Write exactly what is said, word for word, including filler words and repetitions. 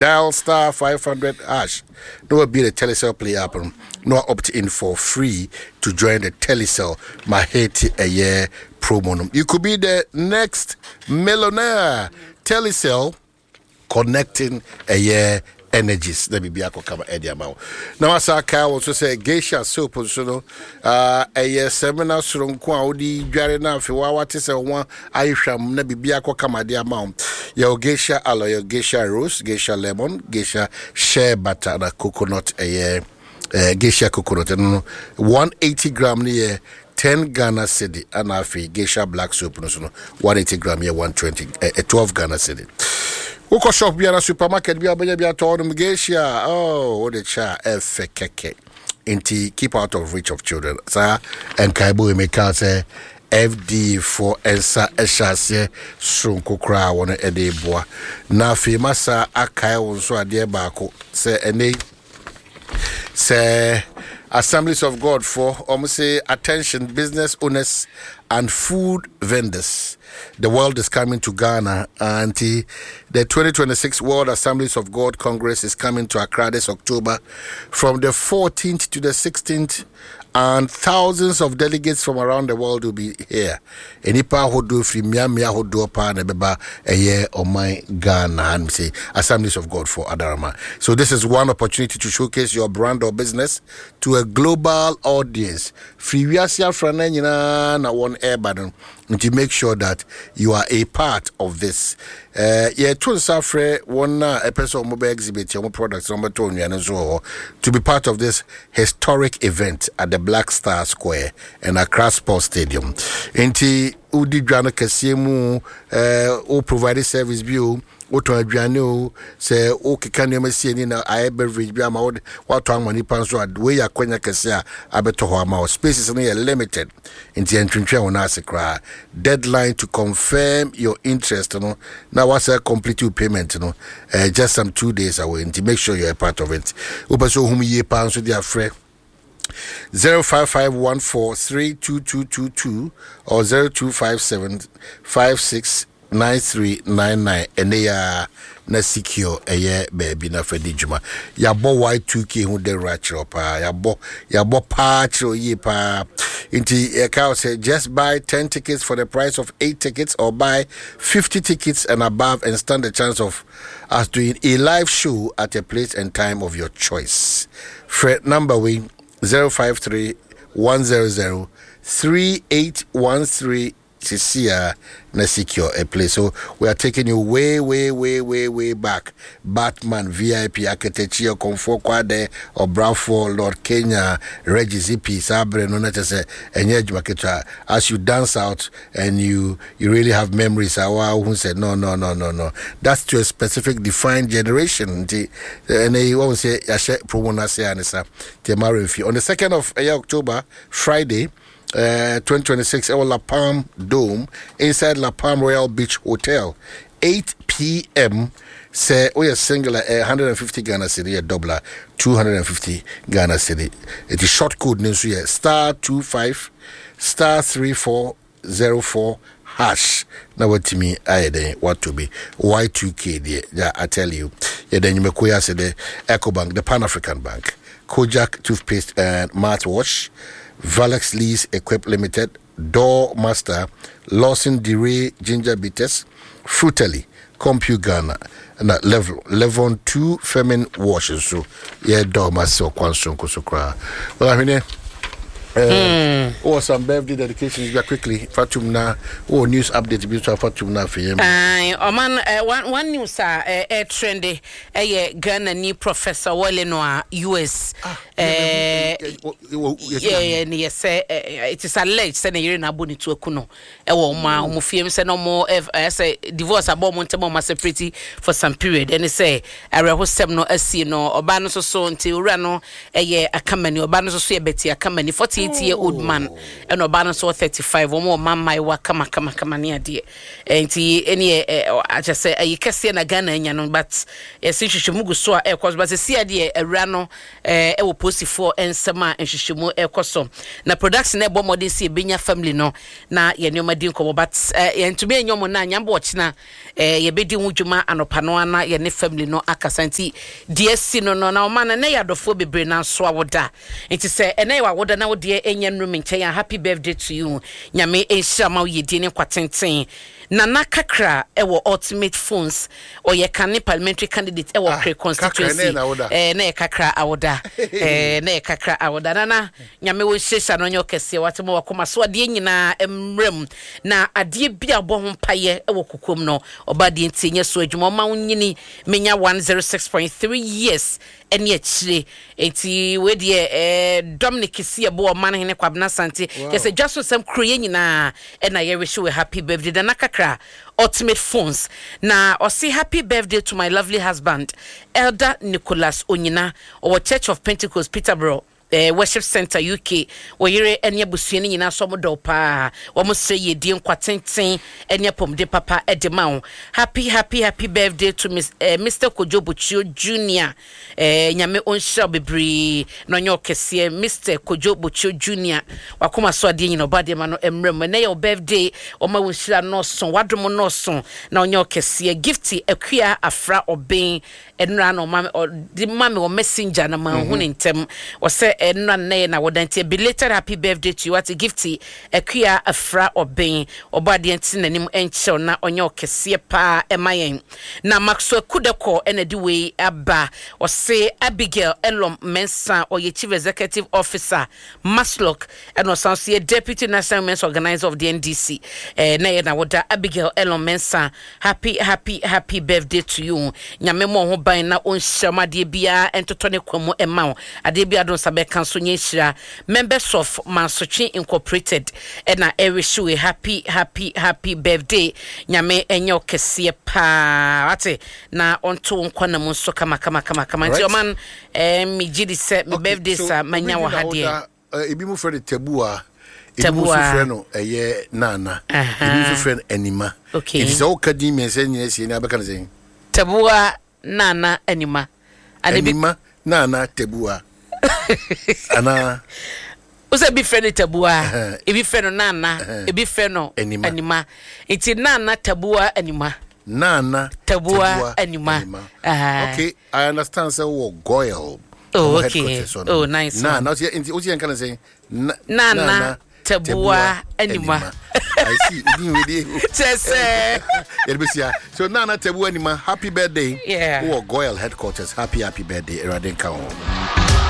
Dial star five hundred hash. No be the Telecel play app. No opt in for free to join the Telecel Maheti a year promo. You could be the next millionaire. Telecel connecting a year energies. Let me be a cover Eddie Amount. Now, as I can also say, Geisha soap, so uh, a year seminar from Kwaudi, Jarena, Fiwawatis, and one Aisham, Nebi Biako Kamadia Mount. Your Geisha aloe, your Geisha rose, Geisha lemon, Geisha shea butter, and a coconut, a year, uh, Geisha coconut, and one hundred eighty gram near ten Ghana cedi, and a fee, Geisha black soap, no, one hundred eighty gram, yeah, one hundred twenty, uh, twelve Ghana cedi. Woko shop biara supermarket biara benya biara tawon Geisha. Oh, what the cha efe keke. Inti keep out of reach of children. Sa enkaibu emeka say F D for ensa eshase sunko kra wona ede boa. Na famasa akai wonso ade baako say ene say Assemblies of God for almost say attention business owners and food vendors. The world is coming to Ghana, and the twenty twenty-six World Assemblies of God Congress is coming to Accra this October from the fourteenth to the sixteenth, and thousands of delegates from around the world will be here. Enipa hodo fi miamia hodo pa na beba eye o my Ghana and say Assemblies of God for Adarama. So this is one opportunity to showcase your brand or business to a global audience. Free wiasia frana nyina na one air button to make sure that you are a part of this. Uh, yeah, to suffer one a person mobile exhibit your products number two and so to be part of this historic event at the Black Star Square and Accra Sports Stadium. Inti udi dwana kasiemu uh, o provide service view oto adwane se o keka nema sie ni na aye beverage bi ama wato amani panso we ya kwanya kase a abeto ho ama spaces no ye limited inti entwentwe wona asekra deadline to confirm your interest no now what's a complete payment no uh, just some two days away inti make sure you're a part of it obaso hum ye panso dia frɛ zero five five one four three two two two two or zero two five seven five six nine three nine nine ene ya na secure eye baby na Freddy Juma ya bo Y two K hu de rachro pa ya bo ya bo pa chro yi pa inti e ka say just buy ten tickets for the price of eight tickets or buy fifty tickets and above and stand a chance of us doing a live show at a place and time of your choice. Fred number we zero five three one zero zero three eight one three Cecilia na secure a place. So we are taking you way, way, way, way, way back. Batman, V I P, Architecture, Comfort Quade, or Bravo, Lord Kenya, Reggie Zippy, Sabre, no net as a marketer. As you dance out and you you really have memories. Who said no, no, no, no, no. That's to a specific defined generation. And they won't say promo say on the second of October, Friday. Uh, twenty twenty-six at La Palm Dome inside La Palm Royal Beach Hotel, eight p.m. Say we are singular uh, one hundred fifty Ghana cedi, a doubler two hundred fifty Ghana cedi. It is short code names here star two five star three four zero four hash. Now what to me I then what to be Y two K there. Yeah, I tell you. Yeah, then you make say the EcoBank, the Pan African Bank, Kojak toothpaste and mouthwash. Valex Lease Equip Limited, Door Master, Lawson DeRay Ginger Bitters, Frutally, Compu Ghana, and that level level two feminine washes. So yeah, Door Master Kwanson Kosokra. Well, I mean, uh, mm. oh, some birthday dedications very quickly. Fatumna, oh, news update beautiful Fatumna for him. Aye, oh man, uh, one one news uh, uh trendy. Uh, yeah, Ghana new Professor Walenoa U S. Ah. Uh, yeah, yeah, yes, uh, it is alleged say na na boni to akuno e wo ma mo fie say no more say divorce abo mo ntemo ma separate for some period and say arehosem no asie no oba no so so nti owura no eye akamani oba no so so e beti akamani forty ninety-eight year old man and obano so thirty-five or more mama wa kama kama kama ni ade enti eni I just say you can see na Ghana nya no but essentially mugu so e cause but see ade awura no e wo post for ensema enhwehwemu e koso na production e bo modern see benya family no na ye nyoma di nkomo but entumi enyomo na nyambo ochina e ye bedi wudwuma anopa no ana ye ne family no akasanti D S C no no na o man na yadofo bebre na so awoda enti se ene wa woda na wo de enya nrum nchen happy birthday to you nyame enhia ma wo yedi ne kwatenten Nana Kakra ewo ultimate phones or ye can parliamentary candidate ewo ah, constituency eh na Kakra awoda eh na Kakra awoda nana nyame wo hyehya no nyo kese watemo wakoma so ade nyina emrem na ade bia bo ho paye ewo kokom no obade ntinye so adwuma ma wonyini menya one oh six point three years eni achire enti we de eh Dominic Sia bo man hene kwabna sante kese dwaso sem kroye nyina e na ye wish we happy birthday Nana Kakra ultimate phones na or say happy birthday to my lovely husband Elder Nicholas Onyina or Church of Pentecost Peterborough Uh, worship center U K where enya busuani nyina so modo pa wo mo se ye di nkwatenten enya pomde papa edema happy happy happy birthday to Miss, uh, Mister Kojo Buchio Junior uh, nyame onhia bebre no nyo kese Mister Kojo Buchio Junior wakoma so ade nyina obade ma no emrem na your birthday o ma wonhia no so wadom no so na onyo kese gifty akua afra oben enra no ma di ma me o messenger na ma hu ntem o se enra na na wodantie belated happy birthday to you at gifty akua afra oben obade ntin nanim enchel na onyo kese pa emayen na Maxwell Kudeko enedi we aba o se Abigail Elom Mensa or ye chief executive officer Maslock and o sanse deputy national men's organizer of the N D C eh na na woda Abigail Elom Mensa happy happy happy birthday to you nyame mo ho ban na onhyama de bia entoto ne kwamu ema ade bia don sabe kanso nyeshira members of Mansochi Incorporated na erishu a happy happy happy birthday nyame enyo kese pa ate na onto nkwana mu so kama kama kama kama nti oman eh mi gidi se mi birthday sa manya wa hade ebi mu friend tabua ebi mu friend no eye nana ebi mu friend anima it is all kadi me se nyina sie na abeka na sen tabua nana anima anima nana tabua ana Ose bi friend tabua e bi friend nana e bi friend anima iti nana tabua anima nana tabua anima okay I understand say wo goil oh okay oh nice na na oti oti kan say nana tabua anima I see you with yes eh so nana tabua anima happy birthday yeah wo goil headquarters happy happy birthday Eraden Kawo.